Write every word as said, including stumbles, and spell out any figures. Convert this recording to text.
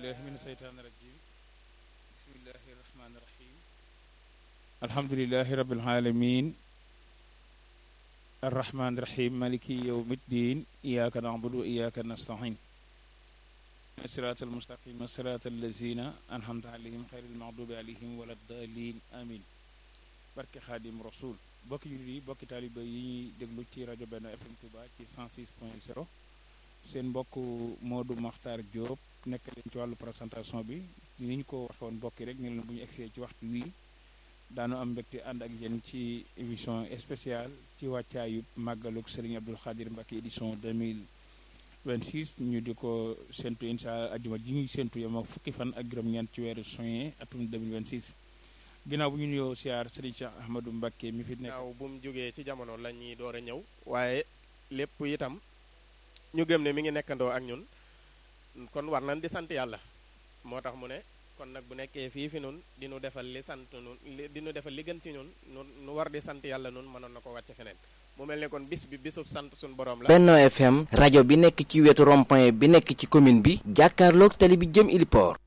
billahi min seytaani rajim bismillahi rahmaani rahim alhamdulillahi rabbil alamin arrahmaani rahim maliki yawmiddin iyyaka na'budu wa iyyaka nasta'in siraatal mustaqim siraatal lazina an'amta alayhim xayril maghdubi alayhim waladdaalin amin barke xaadim rasul bokki jullit yi bokki taaliba yi ñuy déglu ci rajo Benno F M Touba ci cent six point zéro seen mbokk Modou Makhtar Diop nekk leen ci wàllu présentation bi ni ñu ko waxoon mbokki rek ñu leen bu ñu egsee ci waxtu wii daanu am mbégte ànd ak yéen ci émission spéciale ci wàccaayu màggaluk Serigne Abdoul Khadir Mbacké édition deux mille vingt-six ñu di ko séntu incha ajuma ji ñuy séntu yem ak fukki fan ak juróom-ñeent ci weeru juin atum deux mille vingt-six ginnaaw bu ñu nuyoo siyaar Serigne Cheikh Ahmadou Mbacké mi fi nekk. ginnaaw bu mu jógee ci jamono la ñuy door a ñëw waaye lépp itam ñu gëm ne mi ngi nekkandoo ak ñun kon war nañ di sant yàlla moo tax mu ne kon nag bu nekkee fii fi nun di nu defal li sant nun di nu defal li gën ci ñun nu war di sant yàlla nun mënoon na ko wàcc feneen mu mel ne kon bis bi bisub sant suñu borom la. Benno F M rajo bi nekk ci wetu rond-point bi nekk ci commune bi jàkkaarloog tali bi jëm Iliport.